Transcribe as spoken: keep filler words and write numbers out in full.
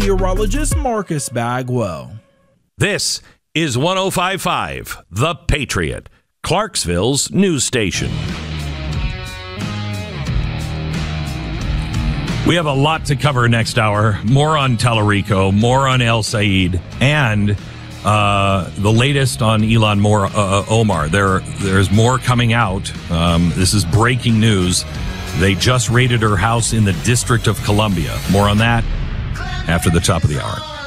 meteorologist Marcus Bagwell. This is one oh five point five, The Patriot, Clarksville's news station. We have a lot to cover next hour. More on Tellerico, more on El Said, and uh, the latest on Ilhan Mor- uh, Omar. There, there's more coming out. Um, this is breaking news. They just raided her house in the District of Columbia. More on that after the top of the hour.